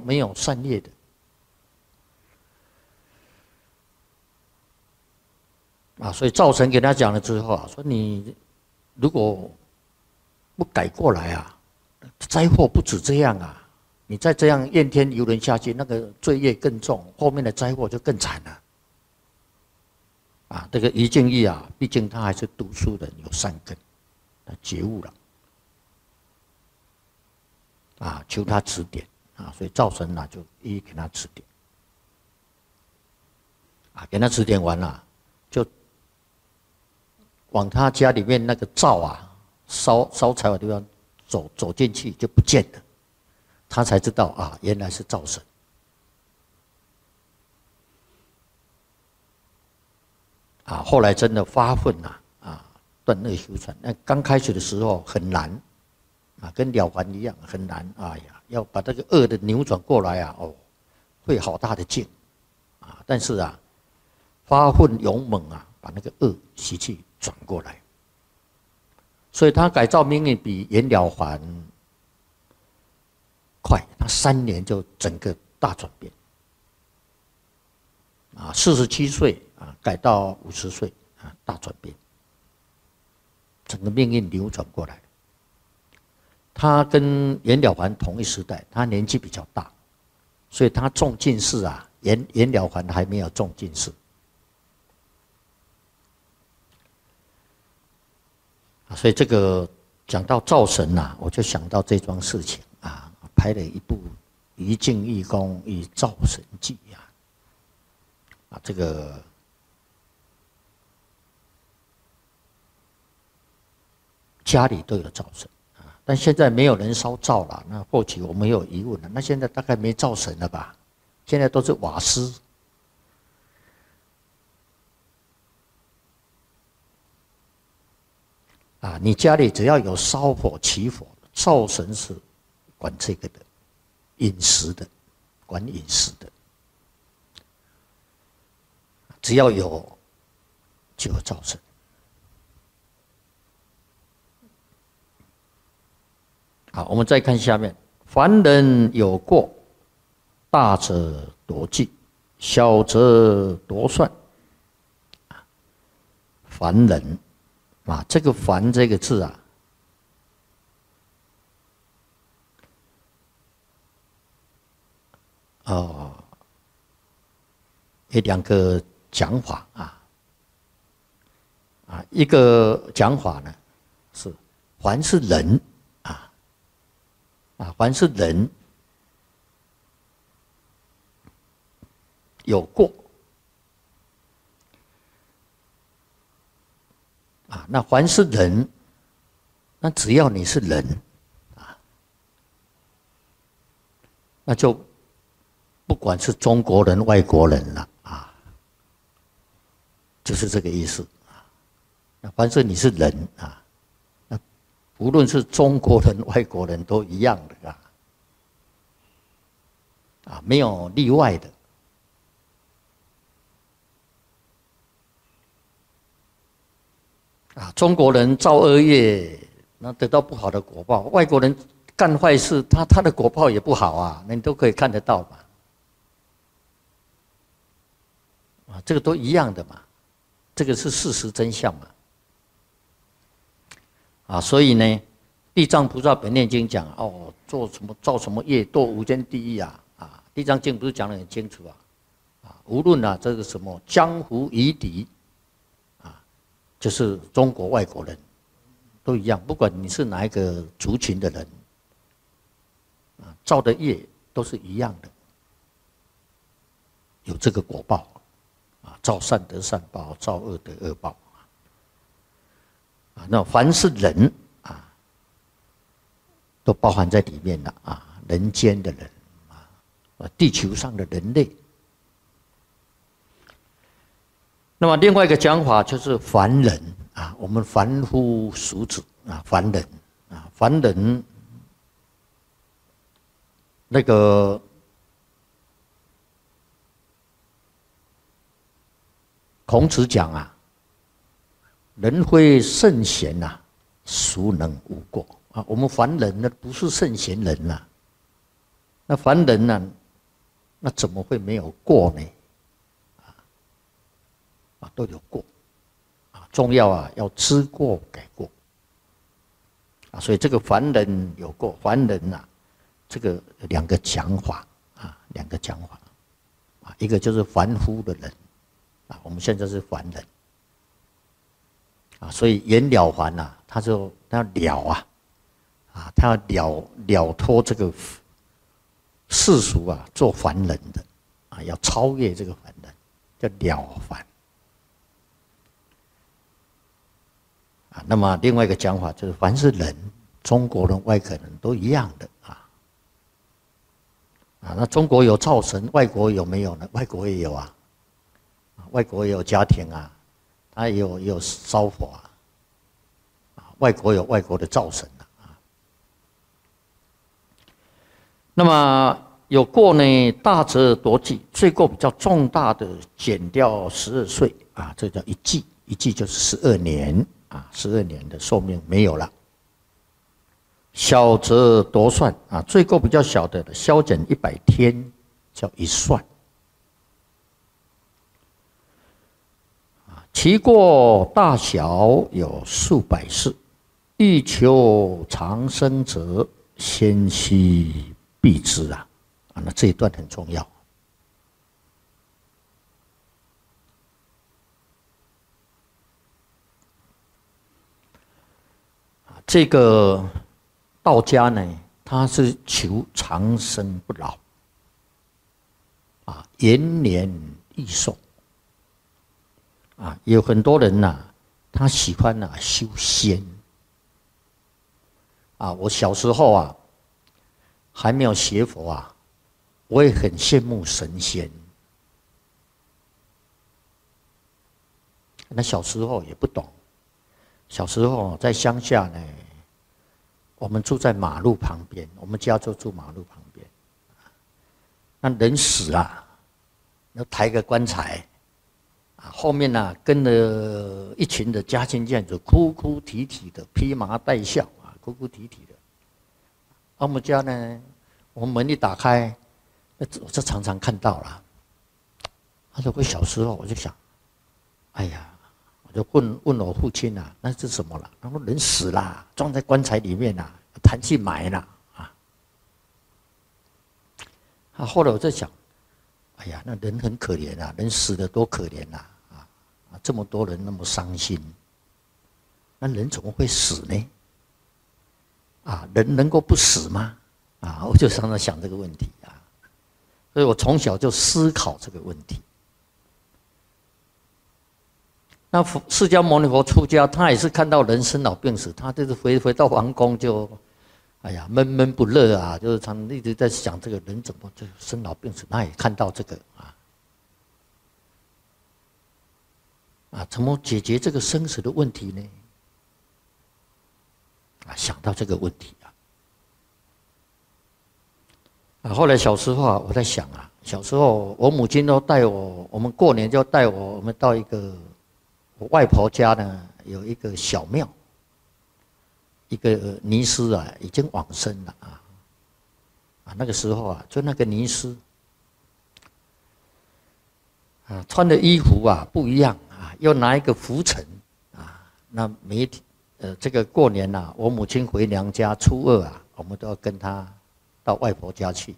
没有善业的。所以灶神给他讲了之后说你如果不改过来灾祸不止这样你再这样怨天尤人下去，那个罪业更重，后面的灾祸就更惨了。这个于敬义毕竟他还是读书人，有善根，他觉悟了，求他指点所以灶神就一一给他指点，给他指点完了，就往他家里面那个灶烧柴火的地方走进去就不见了，他才知道原来是灶神。后来真的发奋断恶修善。那刚开始的时候很难跟了凡一样很难。要把这个恶的扭转过来会好大的劲但是发奋勇猛把那个恶习气转过来。所以他改造命运比袁了凡快，他3年就整个大转变。47岁改到50岁大转变，整个命运扭转过来。他跟袁了凡同一时代，他年纪比较大，所以他中进士袁了凡还没有中进士。所以这个讲到灶神我就想到这桩事情拍了一部《于敬义公与灶神记》这个家里都有灶神但现在没有人烧灶了。那或许我们有疑问了，那现在大概没灶神了吧？现在都是瓦斯。你家里只要有烧火起火，灶神是管这个的，饮食的，管饮食的。只要有就有灶神。好，我们再看下面，凡人有过，大者夺计，小则夺算。凡人这个凡这个字有2个讲法一个讲法呢是凡是人凡是人有过那凡是人，那只要你是人那就不管是中国人、外国人了就是这个意思那凡是你是人那无论是中国人、外国人都一样的没有例外的。中国人造恶业，那得到不好的果报；外国人干坏事，他的果报也不好你都可以看得到嘛。这个都一样的嘛，这个是事实真相嘛。所以呢，地藏菩萨本愿经讲做什么造什么业堕无间地狱地藏经不是讲得很清楚无论这个什么江湖夷狄就是中国外国人都一样，不管你是哪一个族群的人造的业都是一样的，有这个果报造善得善报，造恶得恶报那凡是人都包含在里面了人间的人地球上的人类。那么另外一个讲法就是凡人我们凡夫俗子凡人凡人那个孔子讲人非圣贤孰能无过我们凡人呢不是圣贤人那凡人呢，那怎么会没有过呢？都有过，重要要知过改过，所以这个凡人有过，凡人这个两个讲法，一个就是凡夫的人，我们现在是凡人，所以袁了凡他要了他要了脱这个世俗做凡人的要超越这个凡人，叫了凡。那么另外一个讲法就是，凡是人，中国人、外国人都一样的那中国有灶神，外国有没有呢？外国也有外国也有家庭他也有烧火外国有外国的灶神那么有过呢，大则夺计，罪过比较重大的，减掉12岁这叫一计，一计就是12年12年的寿命没有了。小则夺算罪过比较小的，削减100天，叫一算。其过大小有数百世，欲求长生者，先须避之那这一段很重要。这个道家呢，他是求长生不老延年益寿有很多人他喜欢修仙我小时候还没有学佛我也很羡慕神仙。那小时候也不懂，小时候在乡下呢，我们住在马路旁边，我们家就住马路旁边。那人死了，要抬个棺材，后面跟了一群的家亲眷属，哭哭啼啼的，披麻戴孝哭哭啼啼的。我们家呢，我们门一打开，我就常常看到了。我小时候我就想，哎呀。我就问我父亲那是什么了？他说人死了，装在棺材里面抬去埋了后来我在想，哎呀，那人很可怜人死的多可怜这么多人那么伤心，那人怎么会死呢？人能够不死吗？我就常常想这个问题所以我从小就思考这个问题。那释迦牟尼佛出家，他也是看到人生老病死，他就是回到皇宫就，哎呀闷闷不乐就是常一直在想这个人怎么就生老病死，他也看到这个怎么解决这个生死的问题呢？想到这个问题后来小时候我在想小时候我母亲都带我们过年就带我们到一个。我外婆家呢有一个小庙，一个尼师已经往生了那个时候就那个尼师穿的衣服不一样又拿一个拂尘那这个过年我母亲回娘家初2我们都要跟她到外婆家去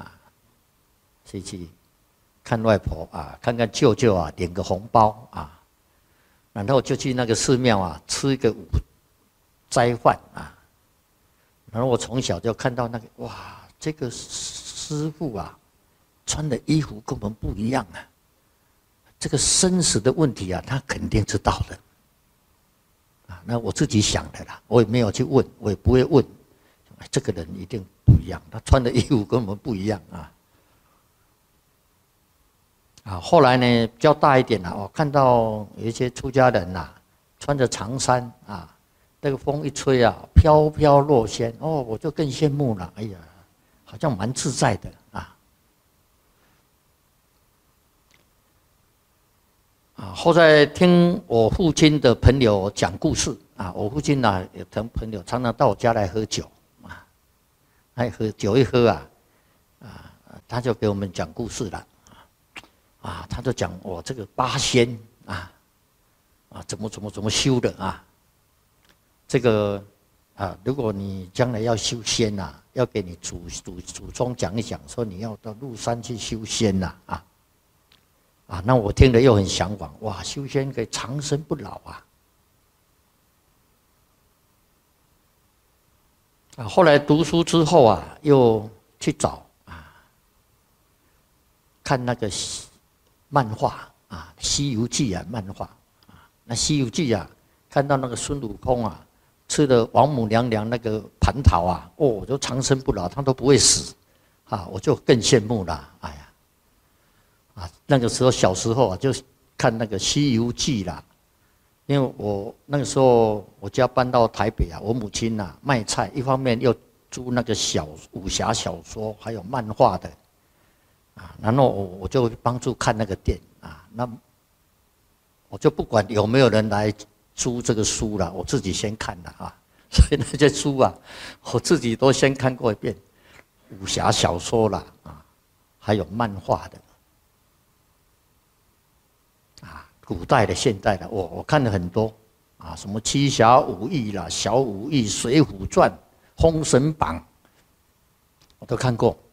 去看外婆看看舅舅领个红包然后就去那个寺庙吃一个斋饭然后我从小就看到那个哇，这个师父穿的衣服跟我们不一样这个生死的问题他肯定知道的那我自己想的啦，我也没有去问，我也不会问，这个人一定不一样，他穿的衣服跟我们不一样后来呢，比较大一点我看到有一些出家人穿着长衫那个风一吹飘飘若仙我就更羡慕了。哎呀，好像蛮自在的后来听我父亲的朋友讲故事我父亲有朋友常常到我家来喝酒喝酒一喝他就给我们讲故事了，他就讲我这个八仙怎么修的啊，这个如果你将来要修仙要给你祖宗讲一讲，说你要到鹿山去修仙那我听了又很向往，哇，修仙可以长生不老后来读书之后又去找看那个漫画《西游记》漫画那《西游记》看到那个孙悟空吃了王母娘娘那个蟠桃我就长生不老，他都不会死我就更羡慕了。哎呀，那个时候小时候就看那个《西游记》啦，因为我那个时候我家搬到台北我母亲卖菜，一方面又租那个武侠小说还有漫画的然后我就帮助看那个店那我就不管有没有人来租这个书了，我自己先看了所以那些书我自己都先看过一遍，武侠小说啦还有漫画的古代的、现代的，我看了很多什么七侠五义啦、小武义、水浒传、封神榜，我都看过。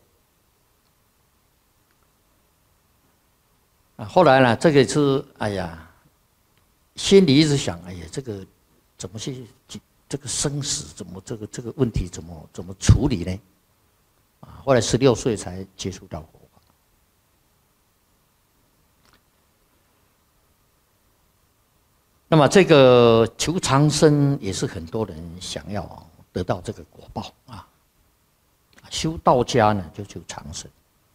后来呢，这个是心里一直想，这个怎么去这个生死怎么这个问题怎么处理呢？后来16岁才接触到佛法。那么这个求长生也是很多人想要得到这个果报修道家呢就求长生。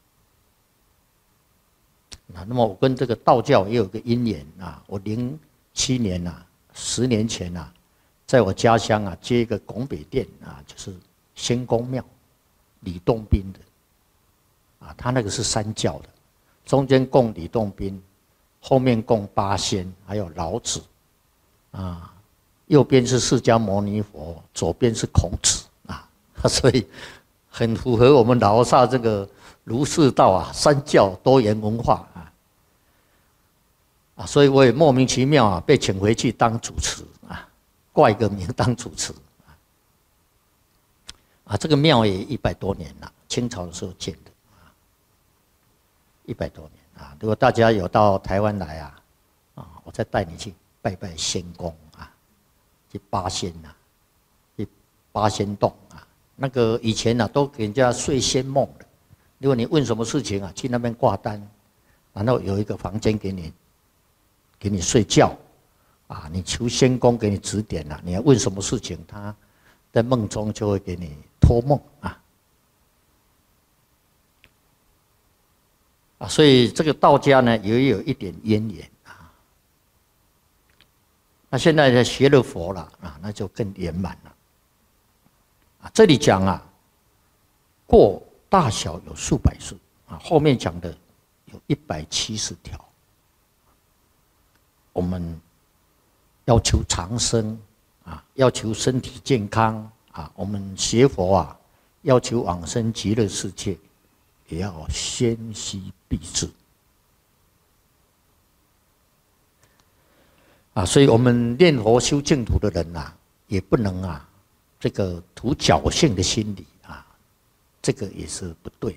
那么我跟这个道教也有个因缘我07年10年前在我家乡接一个拱北殿就是仙公庙，李洞宾的他那个是三教的，中间供李洞宾，后面供八仙，还有老子右边是释迦牟尼佛，左边是孔子所以很符合我们老萨这个儒释道三教多元文化所以我也莫名其妙被请回去当主持挂一个名当主持这个庙也100多年了，清朝的时候建的100多年如果大家有到台湾来我再带你去拜拜仙公去八仙去八仙洞那个以前都给人家睡仙梦的，如果你问什么事情去那边挂单，然后有一个房间给你睡觉你求仙公给你指点你要问什么事情，他在梦中就会给你托梦所以这个道家呢也有一点渊源那现在学了佛了那就更圆满了这里讲过大小有数百世后面讲的有170条。我们要求长生要求身体健康我们学佛要求往生极乐世界，也要先须必至所以我们念佛修净土的人也不能这个图侥幸的心理这个也是不对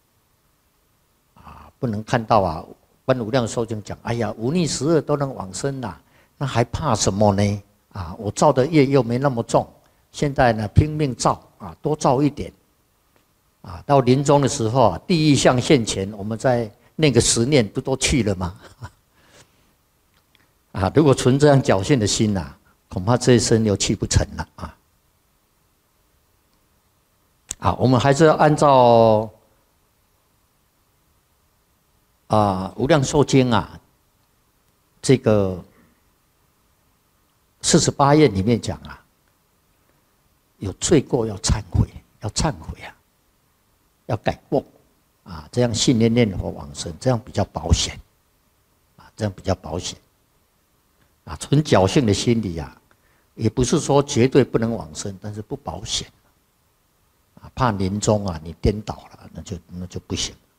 不能看到观无量寿经讲，哎呀，无逆十恶都能往生那还怕什么呢？我造的业又没那么重，现在呢拼命造多造一点到临终的时候地狱相现前，我们再念个10念，不都去了吗？如果存这样侥幸的心恐怕这一生又去不成了我们还是要按照无量寿经这个48页里面讲有罪过要忏悔，要改过这样信念念佛往生，这样比较保险存侥幸的心理也不是说绝对不能往生，但是不保险怕临终你颠倒了，那就不行。